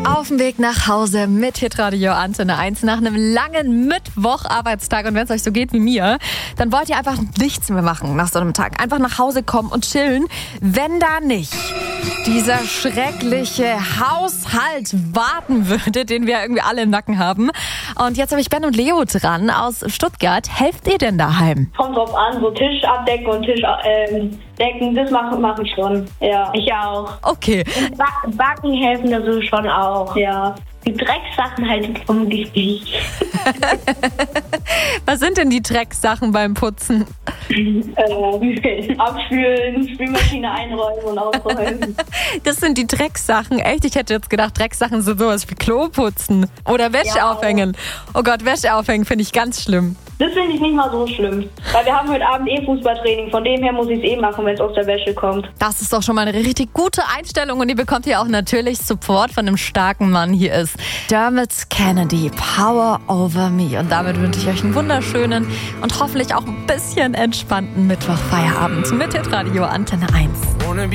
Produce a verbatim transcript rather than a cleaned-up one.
Auf dem Weg nach Hause mit Hitradio Antenne eins nach einem langen Mittwocharbeitstag. Und wenn es euch so geht wie mir, dann wollt ihr einfach nichts mehr machen nach so einem Tag. Einfach nach Hause kommen und chillen. Wenn da nicht dieser schreckliche Haushalt warten würde, den wir irgendwie alle im Nacken haben. Und jetzt habe ich Ben und Leo dran aus Stuttgart. Helft ihr denn daheim? Kommt drauf an, so Tisch abdecken und Tisch ähm, decken, das mache mach ich schon. Ja, ich auch. Okay. Und ba- Backen helfen da so schon auch. Ja. Die Drecksachen halt vom Gesicht. Was sind denn die Drecksachen beim Putzen? äh, abspülen, Spülmaschine einräumen und ausräumen. Das sind die Drecksachen. Echt? Ich hätte jetzt gedacht, Drecksachen sind sowas wie Klo putzen oder Wäsche Ja. aufhängen. Oh Gott, Wäsche aufhängen finde ich ganz schlimm. Das finde ich nicht mal so schlimm. Weil wir haben heute Abend eh Fußballtraining. Von dem her muss ich es eh machen, wenn es aus der Wäsche kommt. Das ist doch schon mal eine richtig gute Einstellung und ihr bekommt hier auch natürlich Support von einem starken Mann. Hier ist Dermot Kennedy, Power Over Me. Und damit wünsche ich euch einen wunderschönen und hoffentlich auch ein bisschen entspannten Mittwochfeierabend mit Hitradio Antenne eins.